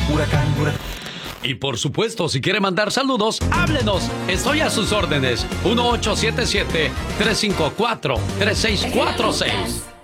Huracán, huracán. Y por supuesto, si quiere mandar saludos, háblenos. Estoy a sus órdenes. 1877-354-3646.